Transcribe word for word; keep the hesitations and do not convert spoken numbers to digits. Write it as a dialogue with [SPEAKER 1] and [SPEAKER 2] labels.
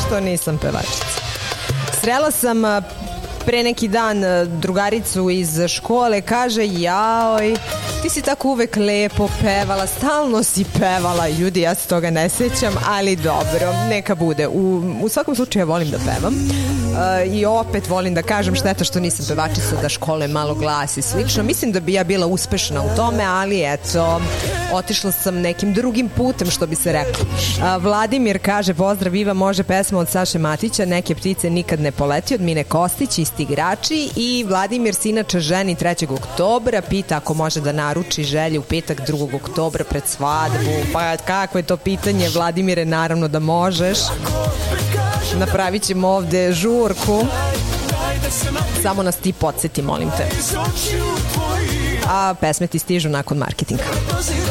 [SPEAKER 1] što nisam pevačica. Srela sam pre neki dan drugaricu iz škole, kaže jaoj, ti si tako uvek lepo pevala, stalno si pevala. Ljudi, ja se toga ne sećam, ali dobro, neka bude. U, u svakom slučaju ja volim da pevam. Uh, I opet volim da kažem, šteta što nisam pevačica, da škole malo glas i slično. Mislim da bi ja bila uspešna u tome, ali eto, otišla sam nekim drugim putem, što bi se reklo. Uh, Vladimir kaže, pozdrav Iva, može pesma od Saše Matića, Neke ptice nikad ne poleti, od Mine Kostić, Isti igrači. I Vladimir se inače ženi trećeg oktobra, pita ako može da naruči želje u petak drugog oktobra pred svadbu. Pa kako je to pitanje, Vladimire? Naravno da možeš. Napravit ćemo ovde žurku. Samo nas ti podsjeti, molim te. A pesme ti stižu nakon marketinga.